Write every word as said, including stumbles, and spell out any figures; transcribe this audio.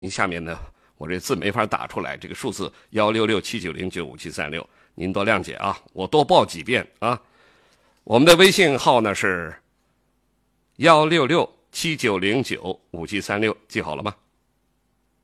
您下面呢，我这字没法打出来，这个数字幺六六七九零九五七三六，您多谅解啊，我多报几遍啊。我们的微信号呢是幺六六七九零九五七三六，记好了吗？